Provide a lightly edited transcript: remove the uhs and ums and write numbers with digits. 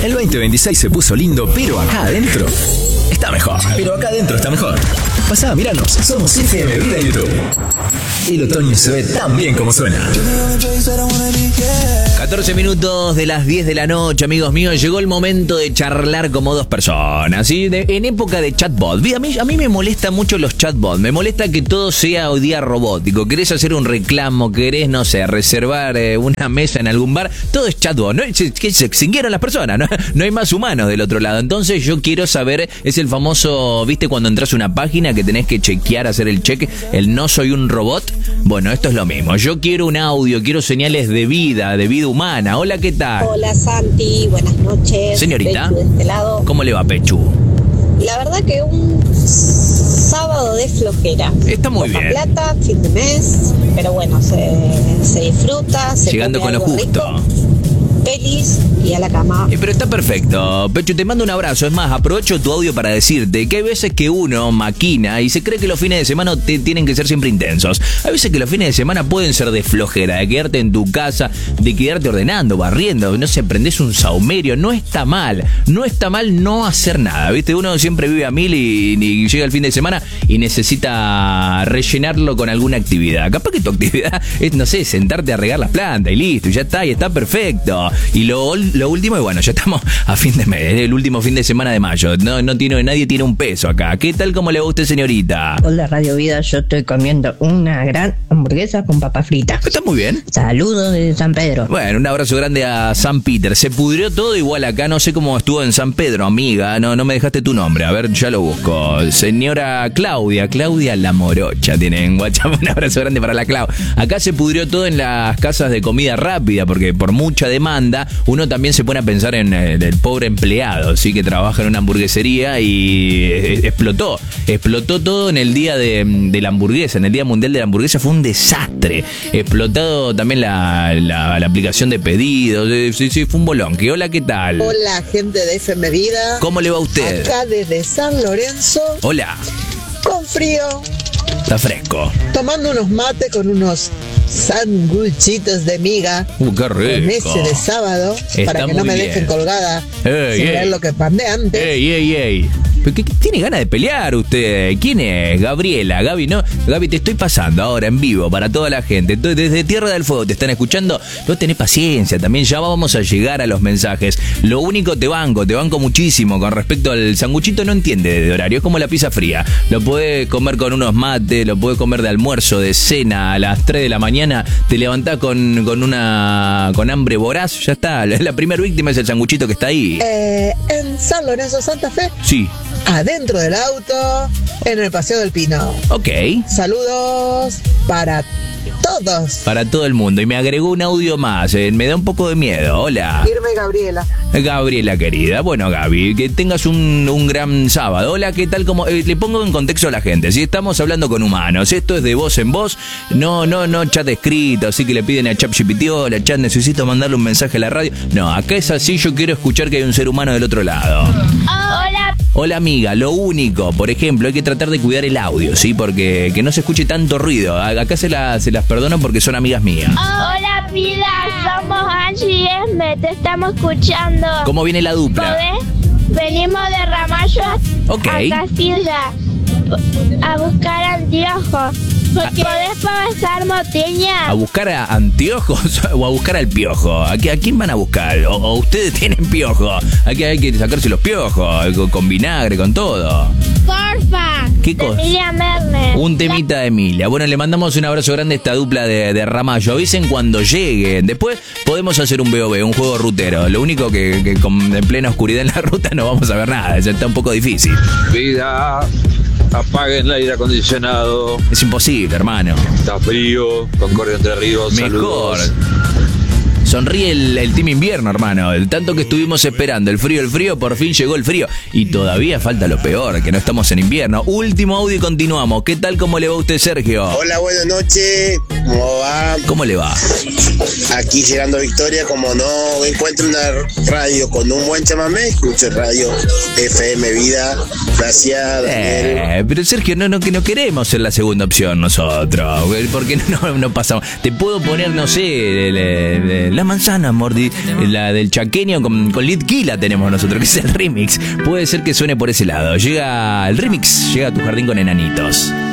El 2026 se puso lindo, pero acá adentro está mejor. Pero acá adentro está mejor. Pasá, míranos. Somos FM Vida en YouTube. El otoño se ve tan bien como suena. 14 minutos de las 10 de la noche, amigos míos. Llegó el momento de charlar como dos personas, ¿sí? En época de chatbot. A mí me molesta mucho los chatbots. Me molesta que todo sea hoy día robótico. Querés hacer un reclamo, querés, no sé, reservar una mesa en algún bar. Todo es chatbot, ¿no? Se extinguieron las personas, ¿no? No hay más humanos del otro lado. Entonces yo quiero saber, es el famoso, ¿viste? Cuando entras a una página que tenés que chequear, hacer el check, el no soy un robot. Bueno, esto es lo mismo. Yo quiero un audio, quiero señales de vida humana. Hola, ¿qué tal? Hola, Santi, buenas noches. Señorita, Pechu de este lado. ¿Cómo le va, Pechu? La verdad que un sábado de flojera. Está muy Poca bien. plata, fin de mes, pero bueno, se disfruta. Llegando con lo justo. Pelis y a la cama. Pero está perfecto. Pechu, te mando un abrazo. Es más, aprovecho tu audio para decirte que hay veces que uno maquina y se cree que los fines de semana tienen que ser siempre intensos. Hay veces que los fines de semana pueden ser de flojera, de quedarte en tu casa, de quedarte ordenando, barriendo, no sé, prendés un saumerio. No está mal. No está mal no hacer nada, ¿viste? Uno siempre vive a mil y llega el fin de semana y necesita rellenarlo con alguna actividad. Capaz que tu actividad es, no sé, sentarte a regar las plantas y listo, y ya está, y está perfecto. Y lo último, y bueno, ya estamos a fin de mes, el último fin de semana de mayo. Nadie tiene un peso acá. ¿Qué tal, cómo le va a usted, señorita? Hola, Radio Vida, yo estoy comiendo una gran hamburguesa con papa frita. Está muy bien. Saludos de San Pedro. Bueno, un abrazo grande a San Peter. Se pudrió todo igual acá, no sé cómo estuvo en San Pedro, amiga. No me dejaste tu nombre, a ver, ya lo busco. Señora Claudia La Morocha tiene en WhatsApp. Un abrazo grande para la Clau. Acá se pudrió todo en las casas de comida rápida, porque por mucha demanda, uno también se pone a pensar en el pobre empleado, ¿sí? Que trabaja en una hamburguesería y explotó todo en el día de la hamburguesa, en el Día Mundial de la Hamburguesa. Fue un desastre. Explotado también la aplicación de pedidos. Sí, fue un bolonque. Hola, ¿qué tal? Hola, gente de FM Vida. ¿Cómo le va a usted? Acá desde San Lorenzo. Hola. Con frío. Está fresco. Tomando unos mates con unos sanguchitos de miga. Qué rico. Con ese de sábado. Está para que no me muy bien. dejen colgada. Sin ver lo que mandé antes. Ey. ¿Pero qué tiene ganas de pelear usted? ¿Quién es? Gabriela. Gaby, no. Gaby, te estoy pasando ahora en vivo para toda la gente. Desde Tierra del Fuego te están escuchando. No tenés paciencia también. Ya vamos a llegar a los mensajes. Lo único, te banco muchísimo con respecto al sanguchito. No entiende de horario. Es como la pizza fría. Lo podés comer con unos mates, lo podés comer de almuerzo, de cena, a las 3 de la mañana. Te levantás con hambre voraz. Ya está. La primera víctima es el sanguchito que está ahí. En San Lorenzo, Santa Fe. Sí. Adentro del auto, en el Paseo del Pino. Ok. Saludos para todos. Para todo el mundo. Y me agregó un audio más. Me da un poco de miedo. Hola. Irme Gabriela. Gabriela, querida. Bueno, Gaby, que tengas un gran sábado. Hola, ¿qué tal? Le pongo en contexto a la gente. Si estamos hablando con humanos, esto es de voz en voz. No chat escrito, así que le piden a ChatGPT, hola, chat, necesito mandarle un mensaje a la radio. No, acá es así, yo quiero escuchar que hay un ser humano del otro lado. Hola. Hola, amiga. Lo único, por ejemplo, hay que tratar de cuidar el audio, ¿sí? Porque que no se escuche tanto ruido. Acá se las perdono porque son amigas mías. Hola, vida. Somos Angie y Esme. Te estamos escuchando. ¿Cómo viene la dupla? Venimos de Ramallo a Casilda a buscar anteojos. ¿Podés pasar Moteña? ¿A buscar a anteojos o a buscar al piojo? ¿A quién van a buscar? ¿O ustedes tienen piojo? Aquí hay que sacarse los piojos, con vinagre, con todo. Porfa. ¿Qué cosa? Emilia Mernes. Un temita de Emilia. Bueno, le mandamos un abrazo grande a esta dupla de Ramallo. Avisen cuando lleguen. Después podemos hacer un BOB, un juego rutero. Lo único que en plena oscuridad en la ruta no vamos a ver nada. Ya está un poco difícil. Vida, apaguen el aire acondicionado. Es imposible, hermano. Está frío, Concordia Entre Ríos. Mejor. Saludos. Sonríe el team invierno, hermano. El tanto que estuvimos esperando el frío, por fin llegó el frío. Y todavía falta lo peor, que no estamos en invierno. Último audio y continuamos. ¿Qué tal? ¿Cómo le va a usted, Sergio? Hola, buenas noches. ¿Cómo va? ¿Cómo le va? Aquí llegando a Victoria, como no encuentro una radio con un buen chamamé, escucho radio FM Vida. Gracias, Daniel. Pero Sergio, no queremos ser la segunda opción nosotros. ¿Por qué no pasamos? Te puedo poner, no sé, La manzana mordí, la del chaqueño con Lid Kila tenemos nosotros, que es el remix. Puede ser que suene por ese lado. Llega el remix, llega a tu jardín con enanitos.